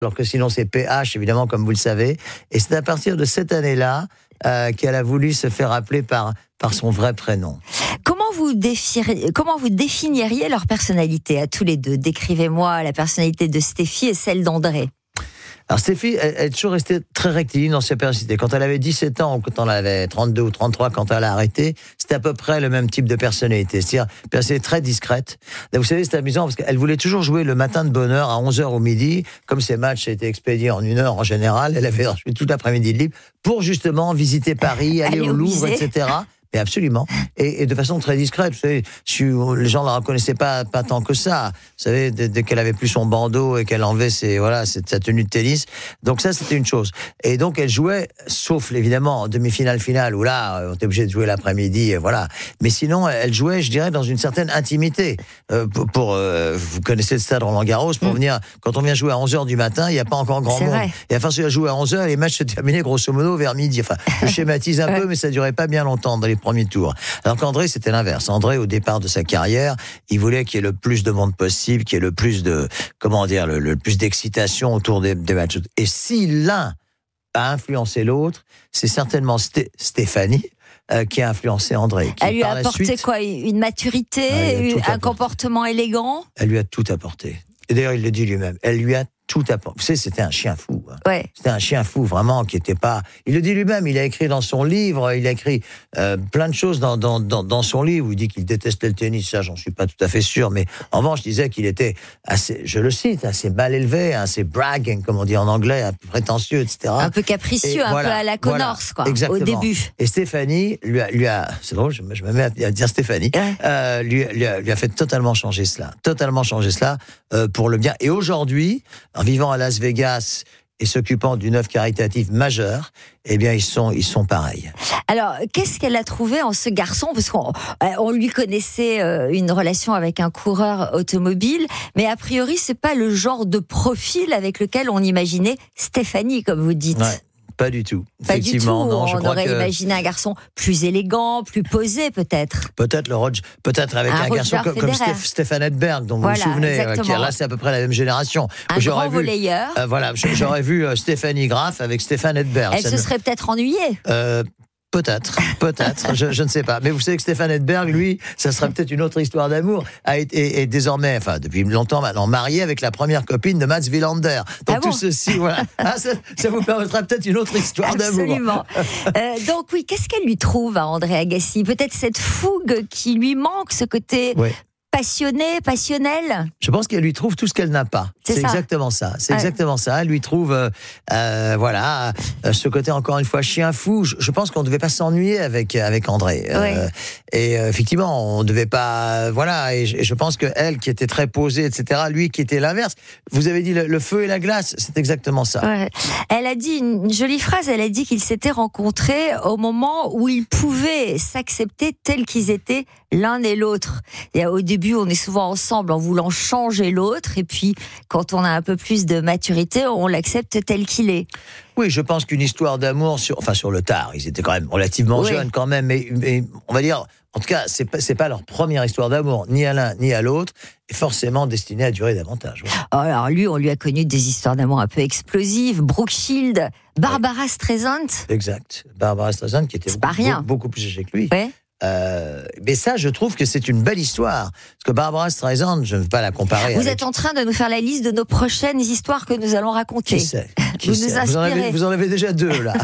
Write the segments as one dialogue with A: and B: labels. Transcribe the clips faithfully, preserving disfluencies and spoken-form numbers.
A: alors que sinon c'est P H, évidemment, comme vous le savez. Et c'est à partir de cette année-là euh, qu'elle a voulu se faire appeler par, par son vrai prénom.
B: Comment vous, défiriez, comment vous définiriez leur personnalité à tous les deux? Décrivez-moi la personnalité de Stéphie et celle d'André.
A: Alors Stéphie, elle, elle est toujours restée très rectiligne dans sa personnalité. Quand elle avait dix-sept ans, ou quand elle avait trente-deux ou trente-trois, quand elle a arrêté, c'était à peu près le même type de personnalité. C'est-à-dire, une personnalité très discrète. Là, vous savez, c'est amusant parce qu'elle voulait toujours jouer le matin de bonne heure à onze heures au midi. Comme ses matchs étaient expédiés en une heure en général, elle avait joué tout l'après-midi de libre pour justement visiter Paris, aller, aller au Louvre, et cetera. Mais absolument. Et, et de façon très discrète. Vous savez, si les gens ne la reconnaissaient pas, pas tant que ça. Vous savez, dès, dès qu'elle avait plus son bandeau et qu'elle enlevait ses, voilà, sa tenue de tennis. Donc ça, c'était une chose. Et donc, elle jouait, sauf évidemment en demi-finale, finale, où là, on était obligé de jouer l'après-midi, et voilà. Mais sinon, elle jouait, je dirais, dans une certaine intimité. Euh, pour, pour euh, vous connaissez le stade Roland-Garros, pour mmh. venir, quand on vient jouer à onze heures du matin, il n'y a pas encore grand
B: C'est
A: monde.
B: Vrai.
A: Et à force de jouer à onze heures, les matchs se terminaient grosso modo vers midi. Enfin, je schématise un peu, mais ça ne durait pas bien longtemps dans les premier tour. Alors qu'André, c'était l'inverse. André, au départ de sa carrière, il voulait qu'il y ait le plus de monde possible, qu'il y ait le plus de, comment dire, le, le plus d'excitation autour des, des matchs. Et si l'un a influencé l'autre, c'est certainement Sté- Stéphanie euh, qui a influencé André. Qui,
B: elle lui a apporté
A: suite,
B: quoi? Une maturité,
A: un
B: apporté. comportement élégant?
A: Elle lui a tout apporté. Et d'ailleurs, il le dit lui-même. Elle lui a tout apporté. Vous savez, c'était un chien fou. Hein.
B: Ouais.
A: C'était un chien fou, vraiment, qui était pas... Il le dit lui-même, il a écrit dans son livre, il a écrit euh, plein de choses dans, dans, dans, dans son livre, où il dit qu'il détestait le tennis, ça, j'en suis pas tout à fait sûr, mais en revanche, je disais qu'il était assez, je le cite, assez mal élevé, assez bragging, comme on dit en anglais, un peu prétentieux, et cetera.
B: Un peu capricieux, et un voilà, peu à la Connors, voilà, quoi, exactement. Au début.
A: Et Stéphanie, lui a... Lui a c'est drôle, je, je me mets à dire Stéphanie, ouais. euh, lui, lui, a, lui a fait totalement changer cela, totalement changer cela euh, pour le bien. Et aujourd'hui, en vivant à Las Vegas, et s'occupant d'une œuvre caritative majeure, eh bien, ils sont, ils sont pareils.
B: Alors, qu'est-ce qu'elle a trouvé en ce garçon? Parce qu'on on lui connaissait une relation avec un coureur automobile, mais a priori, c'est pas le genre de profil avec lequel on imaginait Stéphanie, comme vous dites.
A: Ouais. Pas du tout.
B: Pas du tout.
A: Non, je
B: on
A: crois
B: aurait
A: que...
B: imaginé un garçon plus élégant, plus posé, peut-être.
A: Peut-être le Roger, peut-être avec un, un garçon comme, comme Stéph, Stéphane Edberg, dont
B: voilà,
A: vous vous souvenez,
B: exactement.
A: qui là c'est à peu près la même génération.
B: Un
A: j'aurais
B: grand
A: vu,
B: volleyeur.
A: Euh, voilà, j'aurais vu euh, Stéphanie Graff avec Stéphane Edberg.
B: Elle ça se ne... serait peut-être ennuyée.
A: Euh, Peut-être, peut-être, je, je ne sais pas. Mais vous savez que Stéphane Edberg, lui, ça serait peut-être une autre histoire d'amour, a été, est désormais, enfin depuis longtemps maintenant, marié avec la première copine de Mats Wilander. Donc ah bon tout ceci, voilà, ah, ça, ça vous permettra peut-être une autre histoire
B: Absolument.
A: d'amour.
B: euh, donc oui, qu'est-ce qu'elle lui trouve à André Agassi? Peut-être cette fougue qui lui manque, ce côté... Oui. Passionné, passionnel.
A: Je pense qu'elle lui trouve tout ce qu'elle n'a pas. C'est, c'est exactement ça. C'est ouais. exactement ça. Elle lui trouve, euh, euh, voilà, euh, ce côté encore une fois chien fou. Je, je pense qu'on ne devait pas s'ennuyer avec avec André.
B: Ouais.
A: Euh, et euh, effectivement, on ne devait pas, euh, voilà. Et je, et je pense que elle, qui était très posée, et cetera, lui qui était l'inverse. Vous avez dit le, le feu et la glace. C'est exactement ça.
B: Ouais. Elle a dit une jolie phrase. Elle a dit qu'ils s'étaient rencontrés au moment où ils pouvaient s'accepter tels qu'ils étaient l'un et l'autre. Et au début, on est souvent ensemble en voulant changer l'autre, et puis quand on a un peu plus de maturité, on l'accepte tel qu'il est.
A: Oui, je pense qu'une histoire d'amour, sur, enfin sur le tard, ils étaient quand même relativement oui. jeunes quand même, mais, mais on va dire, en tout cas, c'est pas, c'est pas leur première histoire d'amour, ni à l'un ni à l'autre, et forcément destinée à durer davantage. Oui.
B: Alors lui, on lui a connu des histoires d'amour un peu explosives, Brooke Shields, Barbara oui. Streisand.
A: Exact, Barbara Streisand qui était beaucoup, beaucoup, beaucoup plus âgée que lui.
B: Ouais.
A: Euh, mais ça, je trouve que c'est une belle histoire. Parce que Barbara Streisand, je ne veux pas la comparer.
B: Vous
A: avec...
B: êtes en train de nous faire la liste de nos prochaines histoires que nous allons raconter.
A: Qui sait, Qui
B: vous
A: sait
B: nous inspirez.
A: Vous en, avez, vous en avez déjà deux, là.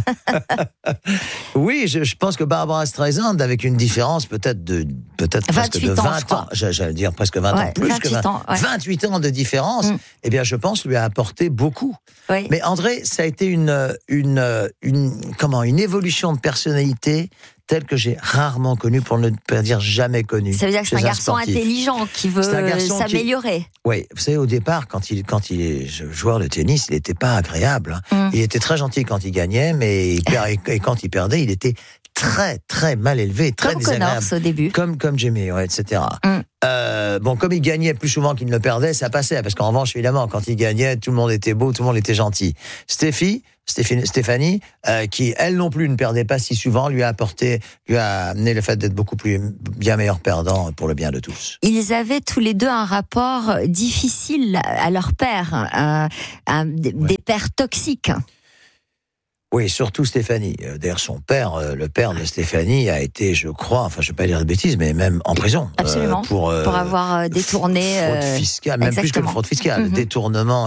A: Oui, je, je pense que Barbara Streisand, avec une différence peut-être de, peut-être presque de vingt ans, j'allais dire presque vingt
B: ouais,
A: ans, plus que vingt,
B: ans, ouais.
A: vingt-huit ans de différence, mm. eh bien, je pense, lui a apporté beaucoup.
B: Oui.
A: Mais André, ça a été une, une, une, comment, une évolution de personnalité tel que j'ai rarement connu, pour ne pas dire jamais connu.
B: Ça veut dire que c'est un garçon sportif. intelligent qui veut s'améliorer.
A: Qui... Oui, vous savez, au départ, quand il, quand il est joueur de tennis, il n'était pas agréable. Hein. Mm. Il était très gentil quand il gagnait, mais il per... et quand il perdait, il était très, très mal élevés, très
B: Comme
A: désagréables.
B: Connors au début.
A: Comme, comme Jimmy, ouais, et cetera.
B: Mm.
A: Euh, bon, comme il gagnait plus souvent qu'il ne le perdait, ça passait. Parce qu'en revanche, évidemment, quand il gagnait, tout le monde était beau, tout le monde était gentil. Stéphie, Stéphanie, Stéphanie euh, qui, elle non plus, ne perdait pas si souvent, lui a apporté, lui a amené le fait d'être beaucoup plus, bien meilleur perdant pour le bien de tous.
B: Ils avaient tous les deux un rapport difficile à leur père, un, un, des
A: Ouais.
B: pères toxiques.
A: Oui, surtout Stéphanie. Euh, D'ailleurs, son père, euh, le père de Stéphanie, a été, je crois, enfin, je ne vais pas dire de bêtises, mais même en prison.
B: Absolument.
A: Euh, pour, euh,
B: Pour avoir euh, détourné.
A: fraude
B: euh,
A: fiscale, même plus que
B: exactement.
A: fraude fiscale,
B: Mhm.
A: détournement